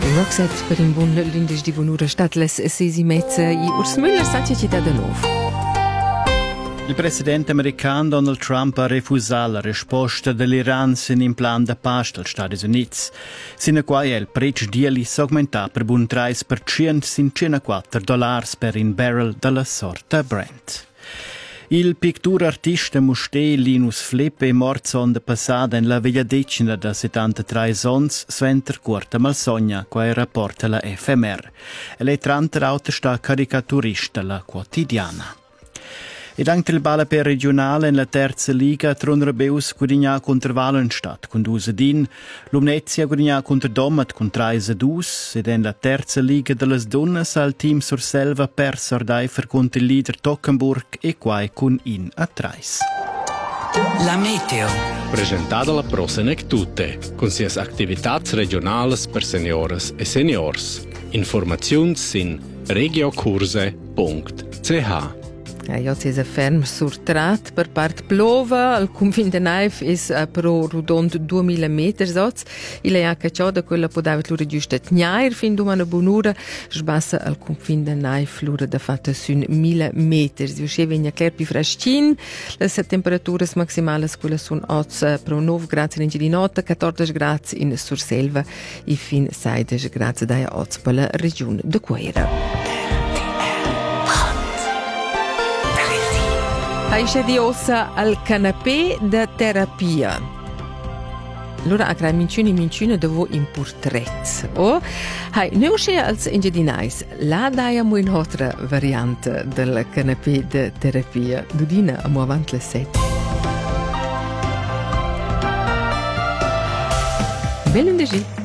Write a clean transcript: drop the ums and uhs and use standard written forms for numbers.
Roxette per un buon lunedì di buon'ora stat les 6:30 i Urs Müller sace città de nuovo. Il presidente americano Donald Trump ha refusato la risposta dell'Iran sin in plan de pace dels Stati Units. Sino a quai il prezzo dieli s'augmenta per buon 3% sin $104 per un barrel della sorta Brent. Il pittur artista musté Linus Flip è morto sonda passata in la veglia decina da 73 ons sventer curta malsogna, quai rapporta la FMR. E lei tranta auta sta caricaturista la quotidiana. Ed anche il balla per regionale in la terza liga Tron Rebeus guadagna contro Valenstadt con 2-1, Lumnezia guadagna contro Domat con 3-2 ed in la terza liga delle donne al team Surselva per Sardaifer contro il leader Tockenburg e quai con 1-3. La meteo. Presentata la Prosenec Tutte, con sias activitats regionales per senioras e seniors. Informaziuns sin regiocurse.ch. Ja, es ist ferm surtrat per part plova, al confin de Naif is pro rudond 2000 meter soz. Il è anche ciò da quella podava l'ura giusta tgnair fin d'umana bonura, sbassa al confin de Naif l'ura da fatta sun 1000 meter. Si usceva in cler pi frascin, le temperaturas maximales quella sun oz pro 9 gradi in di notte, 14 gradi in Surselva e fin 16 gradi da oz per la regione de Quera. Aisce di ossa al canapè da terapia. Allora a crai minciune devo in portrait. O hai ne usce als ingedinais. La daia mo in altra variante del canapè da terapia. Dudina amo avant le 7. Bel lunedì.